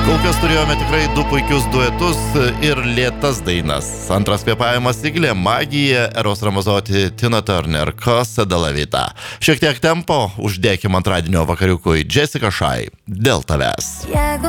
Kol kas turėjome tikrai 2 puikius duetus ir lėtas dainas. Antras kvėpavimas Iglė, Magija, Eros Ramazoti, Tina Turner, Cosa de la Vita. Šiek tiek tempo, uždėkim antradienio vakariukui Jessica Shy, Dėl tavęs.